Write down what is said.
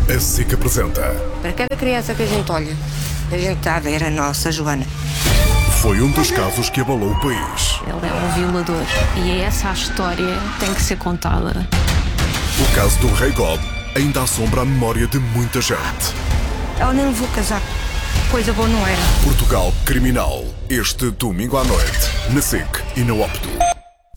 A SIC apresenta. Para cada criança que a gente olha, a gente está a ver a nossa Joana. Foi um dos casos que abalou o país. Ele é um violador e é essa a história que tem que ser contada. O caso do Rei God ainda assombra a memória de muita gente. Ela nem levou casaco. Coisa boa não era. Portugal Criminal. Este domingo à noite, na SIC e na Opto.